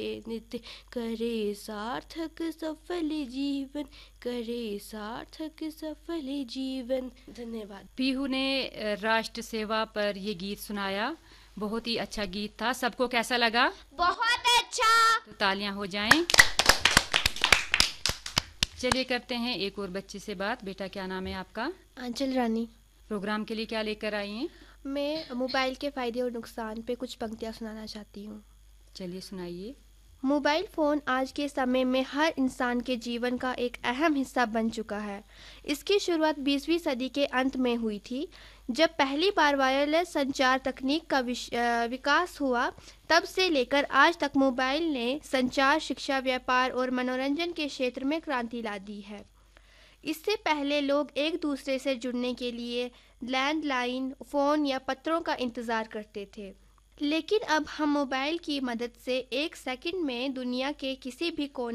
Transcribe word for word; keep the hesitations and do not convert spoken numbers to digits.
नित्य करे सार्थक सफल जीवन, करे सार्थक सफल जीवन। धन्यवाद। पीहू ने राष्ट्र सेवा पर ये गीत सुनाया, बहुत ही अच्छा गीत था। सबको कैसा लगा? बहुत अच्छा। तो तालियां हो जाएं। चलिए करते हैं एक और बच्चे से बात। बेटा क्या नाम है आपका? आंचल रानी। प्रोग्राम के लिए क्या लेकर आई हैं? मैं मोबाइल के फ़ायदे और नुकसान पे कुछ पंक्तियाँ सुनाना चाहती हूँ। चलिए सुनाइए। मोबाइल फ़ोन आज के समय में हर इंसान के जीवन का एक अहम हिस्सा बन चुका है। इसकी शुरुआत बीसवीं सदी के अंत में हुई थी, जब पहली बार वायरलेस संचार तकनीक का विकास हुआ। तब से लेकर आज तक मोबाइल ने संचार, शिक्षा, व्यापार और मनोरंजन के क्षेत्र में क्रांति ला दी है। इससे पहले लोग एक दूसरे से जुड़ने के लिए लैंडलाइन फ़ोन या पत्रों का इंतज़ार करते थे, लेकिन अब हम मोबाइल की मदद से एक सेकंड में दुनिया के किसी भी कोने